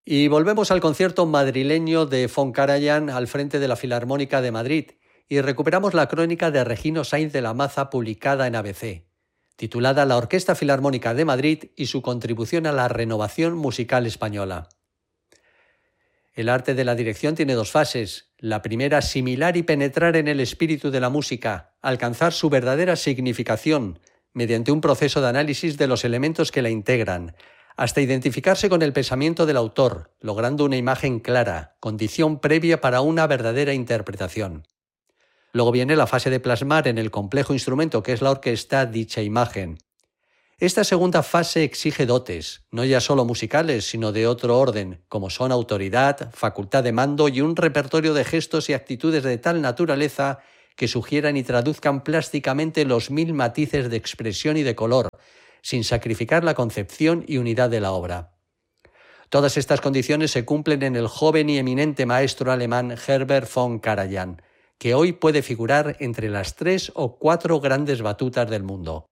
Y volvemos al concierto madrileño de von Karajan al frente de la Filarmónica de Madrid y recuperamos la crónica de Regino Sainz de la Maza publicada en ABC, titulada La Orquesta Filarmónica de Madrid y su contribución a la renovación musical española. El arte de la dirección tiene dos fases. La primera, asimilar y penetrar en el espíritu de la música, alcanzar su verdadera significación mediante un proceso de análisis de los elementos que la integran, hasta identificarse con el pensamiento del autor, logrando una imagen clara, condición previa para una verdadera interpretación. Luego viene la fase de plasmar en el complejo instrumento que es la orquesta dicha imagen. Esta segunda fase exige dotes, no ya solo musicales, sino de otro orden, como son autoridad, facultad de mando y un repertorio de gestos y actitudes de tal naturaleza que sugieran y traduzcan plásticamente los 1000 matices de expresión y de color, sin sacrificar la concepción y unidad de la obra. Todas estas condiciones se cumplen en el joven y eminente maestro alemán Herbert von Karajan, que hoy puede figurar entre las 3 o 4 grandes batutas del mundo.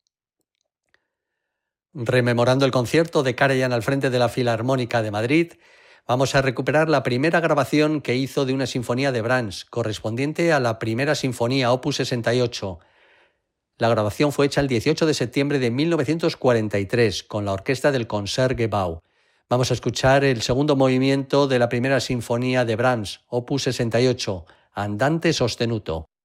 Rememorando el concierto de Karajan al frente de la Filarmónica de Madrid, vamos a recuperar la primera grabación que hizo de una sinfonía de Brahms, correspondiente a la primera sinfonía, opus 68. La grabación fue hecha el 18 de septiembre de 1943 con la orquesta del Concertgebouw. Vamos a escuchar el segundo movimiento de la primera sinfonía de Brahms, opus 68, Andante sostenuto.